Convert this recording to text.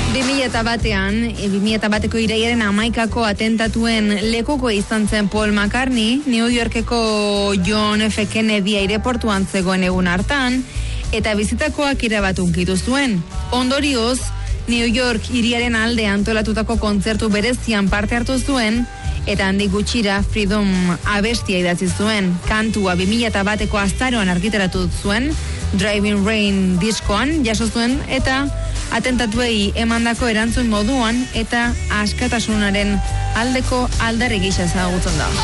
2001ko irailaren 11ko atentatuen lekuko izan zen Paul McCartney, New Yorkeko John F. Kennedy aireportuan zegoen egun hartan, eta bizitakoak erabat hunkitu zuen. Ondorioz, New York hiriaren alde antolatutako kontzertu berezian parte hartu zuen, eta handik gutxira Freedom abestia idatzi zuen. Kantua 2001ko azaroan argitaratu zuen, Driving Rain diskoan jaso zuen, eta atentatuei emandako erantzun moduan eta askatasunaren aldeko aldarri gisa ezagutzen da.